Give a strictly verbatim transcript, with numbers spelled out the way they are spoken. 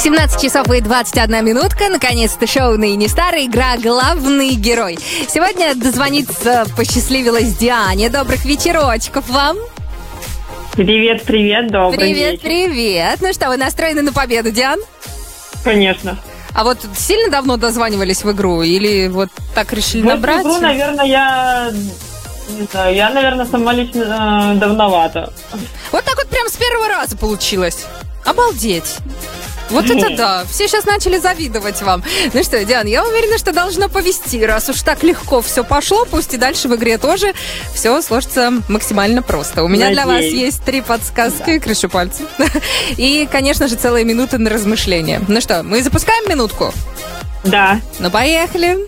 семнадцать часов и двадцать одна минутка. Наконец-то шоу «Ныне старый», игра «Главный герой». Сегодня дозвониться посчастливилась Диане. Добрых вечерочков вам. Привет, привет, добрый Привет, вечер. привет. Ну что, вы настроены на победу, Диан? Конечно. А вот сильно давно дозванивались в игру? Или вот так решили В набрать? игру, наверное, я... Не знаю, я, наверное, сама лично э, давновато. Вот так вот прям с первого раза получилось. Обалдеть. Вот это да. Все сейчас начали завидовать вам. Ну что, Диан, я уверена, что должно повезти. Раз уж так легко все пошло, пусть и дальше в игре тоже все сложится максимально просто. У меня Надеюсь. для вас есть три подсказки, да. Крышу пальцем. И, конечно же, целая минута на размышление. Ну что, мы запускаем минутку? Да. Ну, поехали.